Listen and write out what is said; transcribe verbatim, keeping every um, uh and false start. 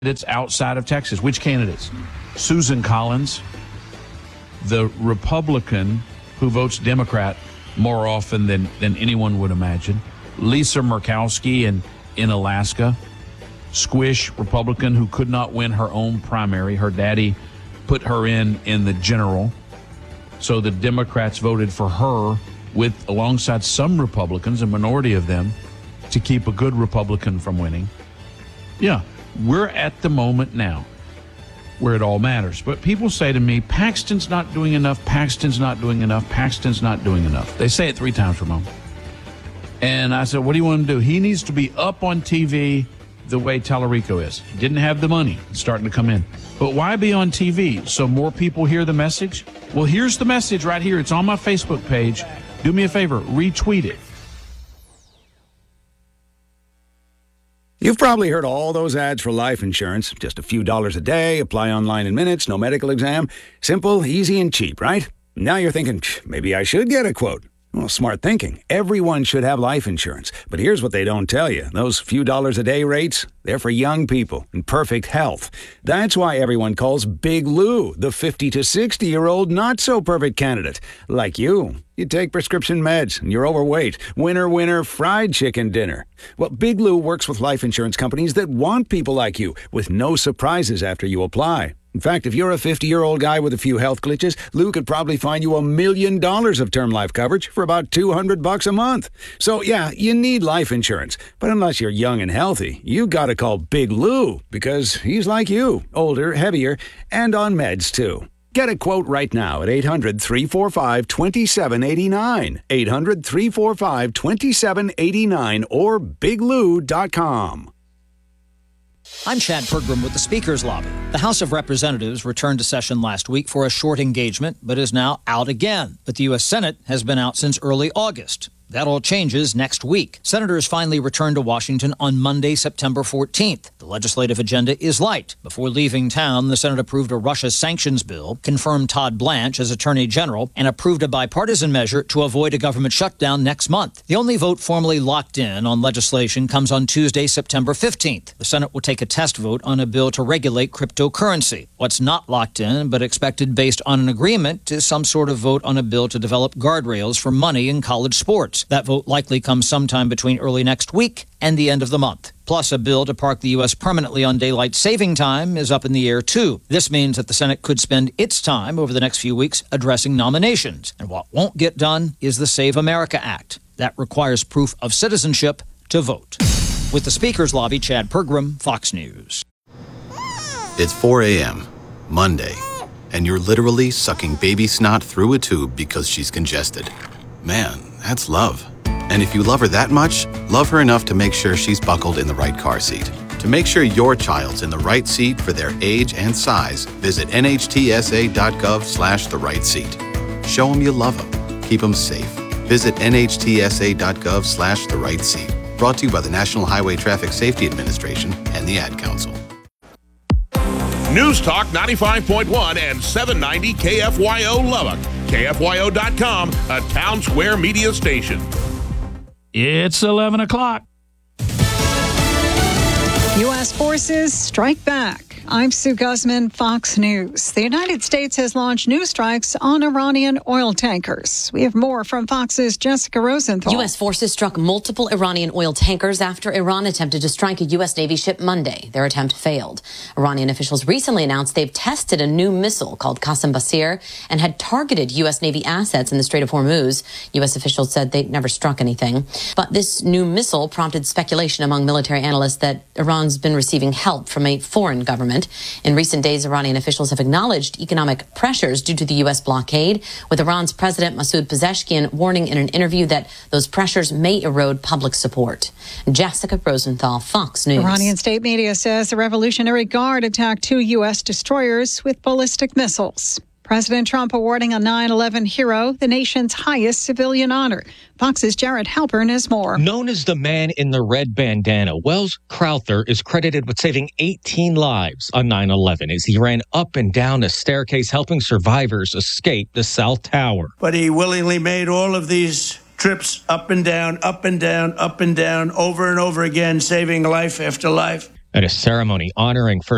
It's outside of Texas. Which candidates? Susan Collins, the Republican who votes Democrat more often than, than anyone would imagine. Lisa Murkowski in, in Alaska, squish Republican who could not win her own primary. Her daddy put her in in the general. So the Democrats voted for her with alongside some Republicans, a minority of them, to keep a good Republican from winning. Yeah. We're at the moment now where it all matters. But people say to me, Paxton's not doing enough, Paxton's not doing enough, Paxton's not doing enough. They say it three times, Ramon. And I said, what do you want him to do? He needs to be up on T V the way Tallarico is. He didn't have the money. It's starting to come in. But why be on T V? So more people hear the message? Well, here's the message right here. It's on my Facebook page. Do me a favor, retweet it. You've probably heard all those ads for life insurance. Just a few dollars a day, apply online in minutes, no medical exam. Simple, easy, and cheap, right? Now you're thinking, maybe I should get a quote. Well, smart thinking. Everyone should have life insurance. But here's what they don't tell you. Those few dollars a day rates, they're for young people in perfect health. That's why everyone calls Big Lou the fifty to sixty-year-old not-so-perfect candidate. Like you. You take prescription meds, and you're overweight. Winner, winner, fried chicken dinner. Well, Big Lou works with life insurance companies that want people like you, with no surprises after you apply. In fact, if you're a fifty-year-old guy with a few health glitches, Lou could probably find you a million dollars of term life coverage for about two hundred bucks a month. So, yeah, you need life insurance. But unless you're young and healthy, you gotta call Big Lou, because he's like you, older, heavier, and on meds, too. Get a quote right now at eight hundred, three four five, two seven eight nine, eight hundred, three four five, two seven eight nine, or big lou dot com. I'm Chad Pergram with the Speaker's Lobby. The House of Representatives returned to session last week for a short engagement, but is now out again. But the U S Senate has been out since early August. That all changes next week. Senators finally return to Washington on Monday, September fourteenth. The legislative agenda is light. Before leaving town, the Senate approved a Russia sanctions bill, confirmed Todd Blanche as Attorney General, and approved a bipartisan measure to avoid a government shutdown next month. The only vote formally locked in on legislation comes on Tuesday, September fifteenth. The Senate will take a test vote on a bill to regulate cryptocurrency. What's not locked in, but expected based on an agreement, is some sort of vote on a bill to develop guardrails for money in college sports. That vote likely comes sometime between early next week and the end of the month. Plus, a bill to park the U S permanently on daylight saving time is up in the air, too. This means that the Senate could spend its time over the next few weeks addressing nominations. And what won't get done is the Save America Act. That requires proof of citizenship to vote. With the Speaker's Lobby, Chad Pergram, Fox News. It's four a.m., Monday, and you're literally sucking baby snot through a tube because she's congested. Man, that's love. And if you love her that much, love her enough to make sure she's buckled in the right car seat. To make sure your child's in the right seat for their age and size, visit nhtsa.gov slash the right seat. Show them you love them. Keep them safe. Visit nhtsa.gov slash the right seat. Brought to you by the National Highway Traffic Safety Administration and the Ad Council. News Talk ninety-five point one and seven ninety K F Y O Lubbock. K F Y O dot com, a Town Square media station. It's eleven o'clock. U S forces strike back. I'm Sue Guzman, Fox News. The United States has launched new strikes on Iranian oil tankers. We have more from Fox's Jessica Rosenthal. U S forces struck multiple Iranian oil tankers after Iran attempted to strike a U S Navy ship Monday. Their attempt failed. Iranian officials recently announced they've tested a new missile called Qasem Basir and had targeted U S Navy assets in the Strait of Hormuz. U S officials said they never struck anything. But this new missile prompted speculation among military analysts that Iran's been receiving help from a foreign government. In recent days, Iranian officials have acknowledged economic pressures due to the U S blockade, with Iran's President Masoud Pezeshkian warning in an interview that those pressures may erode public support. Jessica Rosenthal, Fox News. Iranian state media says the Revolutionary Guard attacked two U S destroyers with ballistic missiles. President Trump awarding a nine eleven hero the nation's highest civilian honor. Fox's Jared Halpern has more. Known as the man in the red bandana, Wells Crowther is credited with saving eighteen lives on nine eleven as he ran up and down a staircase helping survivors escape the South Tower. But he willingly made all of these trips up and down, up and down, up and down, over and over again, saving life after life. At a ceremony honoring First